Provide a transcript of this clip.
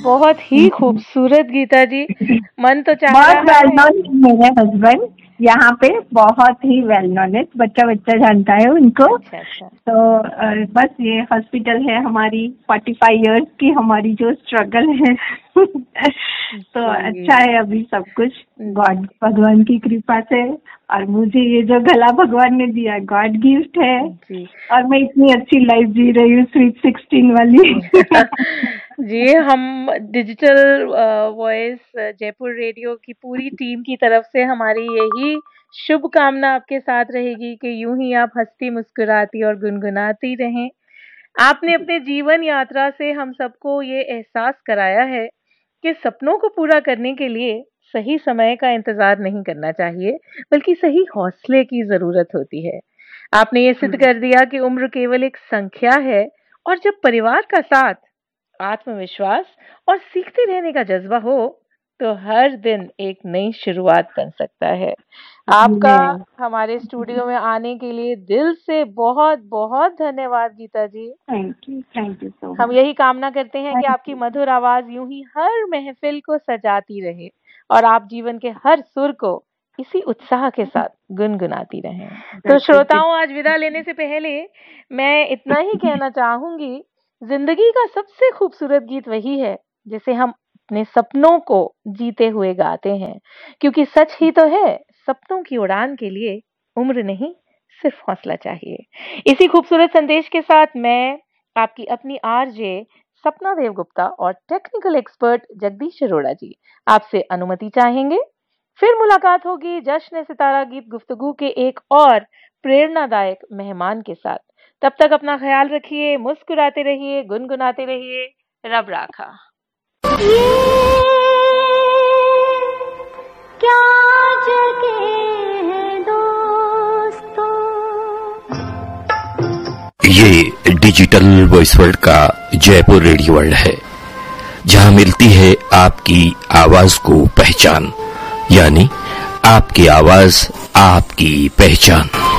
बहुत ही खूबसूरत गीता जी, मन तो चाह बहुत रहा वेल है। नोन मेरे हस्बैंड यहाँ पे, बहुत ही वेल नोन है, बच्चा जानता है उनको। अच्छा। तो बस ये हॉस्पिटल है हमारी 45 इयर्स की हमारी जो स्ट्रगल है। तो अच्छा है अभी सब कुछ गॉड भगवान की कृपा से, और मुझे ये जो गला भगवान ने दिया गॉड गिफ्ट है जी। और मैं इतनी अच्छी लाइफ जी रही हूँ, स्वीट 16 वाली। जी, हम डिजिटल वॉइस जयपुर रेडियो की पूरी टीम की तरफ से हमारी यही शुभकामना आपके साथ रहेगी कि यूं ही आप हंसती मुस्कुराती और गुनगुनाती रहें। आपने अपने जीवन यात्रा से हम सबको ये एहसास कराया है कि सपनों को पूरा करने के लिए सही समय का इंतजार नहीं करना चाहिए, बल्कि सही हौसले की जरूरत होती है। आपने ये सिद्ध कर दिया कि उम्र केवल एक संख्या है, और जब परिवार का साथ, आत्मविश्वास और सीखते रहने का जज्बा हो तो हर दिन एक नई शुरुआत बन सकता है। आपका हमारे स्टूडियो में आने के लिए दिल से बहुत बहुत धन्यवाद गीता जी। Thank you so much. हम यही कामना करते हैं कि आपकी मधुर आवाज यूं ही हर महफिल को सजाती रहे और आप जीवन के हर सुर को इसी उत्साह के साथ गुनगुनाती रहें। तो श्रोताओं, आज विदा लेने से पहले मैं इतना ही कहना चाहूंगी, जिंदगी का सबसे खूबसूरत गीत वही है जिसे हम अपने सपनों को जीते हुए गाते हैं, क्योंकि सच ही तो है, सपनों की उड़ान के लिए उम्र नहीं, सिर्फ हौसला चाहिए। इसी खूबसूरत संदेश के साथ मैं आपकी अपनी आरजे सपना देव गुप्ता और टेक्निकल एक्सपर्ट जगदीश अरोड़ा जी आपसे अनुमति चाहेंगे। फिर मुलाकात होगी जश्न सितारा गीत गुफ्तगू के एक और प्रेरणादायक मेहमान के साथ। तब तक अपना ख्याल रखिए, मुस्कुराते रहिए, गुनगुनाते रहिए। रब राखा। क्या जगह है दोस्तों, ये डिजिटल वॉइस वर्ल्ड का जयपुर रेडियो वर्ल्ड है, जहां मिलती है आपकी आवाज को पहचान, यानी आपकी आवाज आपकी पहचान।